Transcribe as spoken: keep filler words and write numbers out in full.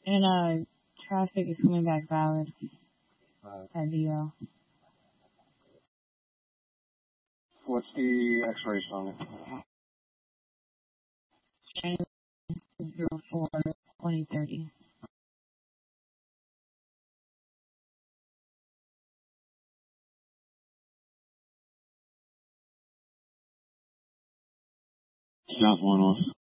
And uh, traffic is coming back valid Uh, at D L. what's the expiration on it? zero four twenty thirty. South one off.